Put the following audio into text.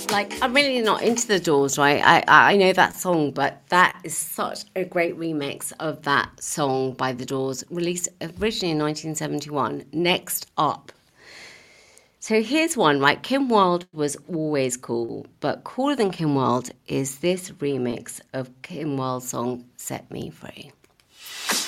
Like, I'm really not into the Doors, right? I know that song, but that is such a great remix of that song by the Doors, released originally in 1971. Next up. So here's one, right? Kim Wilde was always cool, but cooler than Kim Wilde is this remix of Kim Wilde's song, Set Me Free.